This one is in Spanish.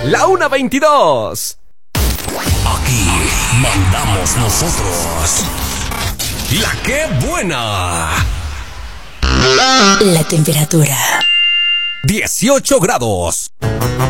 La 1:22. Aquí mandamos nosotros. La que buena. La temperatura: 18 grados.